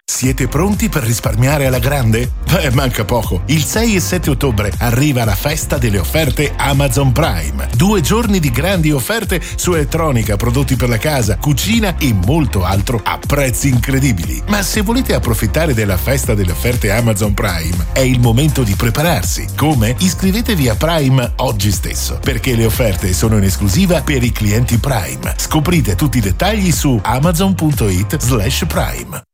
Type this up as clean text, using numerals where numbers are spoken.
Siete pronti per risparmiare alla grande? Manca poco. Il 6 e 7 ottobre arriva la festa delle offerte Amazon Prime. 2 giorni di grandi offerte su elettronica, prodotti per la casa, cucina e molto altro a prezzi incredibili. Ma se volete approfittare della festa delle offerte Amazon Prime, è il momento di prepararsi. Come? Iscrivetevi a Prime oggi stesso, perché le offerte sono in esclusiva per i clienti Prime. Scoprite tutti i dettagli su amazon.it/Prime.